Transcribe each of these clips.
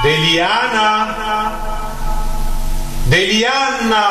Deliana! Deliana!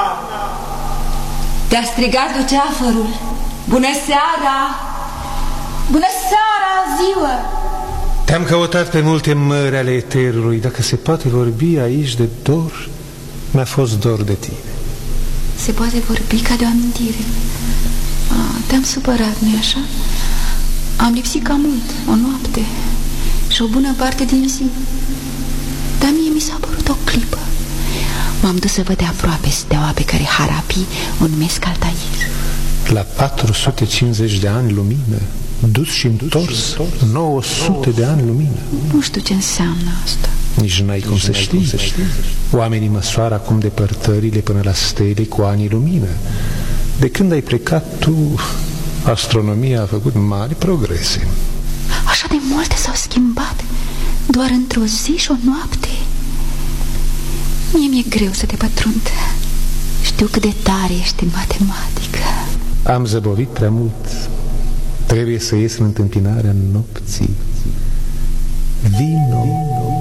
Te-a strigat luceafărul. Bună seara! Bună seara, ziua! Te-am căutat pe multe mări ale eterului. Dacă se poate vorbi aici de dor, mi-a fost dor de tine. Se poate vorbi ca de o amintire. Te-am supărat, nu-i așa? Am lipsit cam mult, o noapte și o bună parte din zi. Dar mie mi s-a părut o clipă. M-am dus să văd de aproape steaua pe care harapii o numesc Altair. La 450 de ani lumină, dus și întors, 900 de ani lumină. Nu știu ce înseamnă asta. Nici n-ai cum să știi. Oamenii măsoară acum depărtările până la stele cu anii lumină. De când ai plecat tu, astronomia a făcut mari progrese. Așa de multe s-au schimbat, doar într-o zi și o noapte. Mie mi-e greu să te pătrund. Știu cât de tare ești în matematică. Am zăbovit prea mult. Trebuie să ies în întâmpinarea nopții. Vino.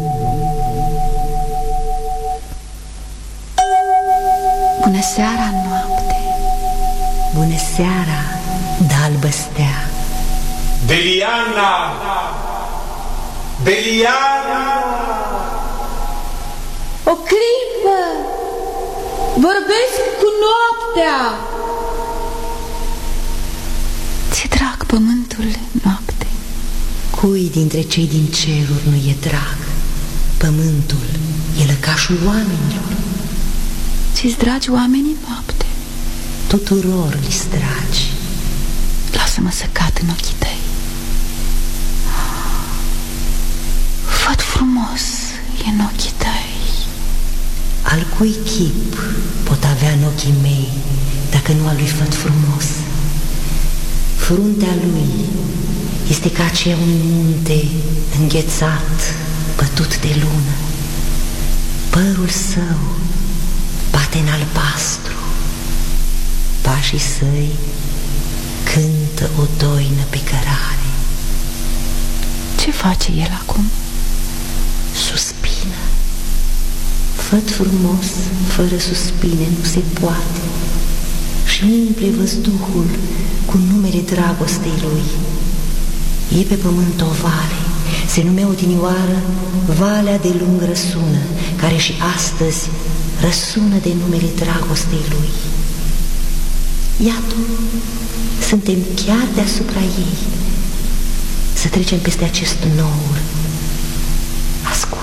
Bună seara, noapte. Bună seara, de-albă stea. Deliana! Deliana! O clipă! Vorbesc cu noaptea! Ți-e drag pământul, noapte? Cui dintre cei din ceruri nu e drag? Pământul e lăcașul oamenilor. Ți-ți dragi oamenii, noapte? Tuturor li-s dragi. Lasă-mă să cad în ochii tăi. Văd frumos e în ochii tăi. Al cui chip pot avea în ochii mei dacă nu al lui Făt frumos? Fruntea lui este ca aceea un munte înghețat, bătut de lună. Părul său bate în albastru. Pașii săi cântă o doină pe cărare. Ce face el acum? Suspină. Făt frumos, fără suspine, nu se poate. Și umple văzduhul cu numele dragostei lui. E pe pământ o vale, se numea odinioară Valea de Lung Răsună, care și astăzi răsună de numele dragostei lui. Iată, suntem chiar deasupra ei. Să trecem peste acest nour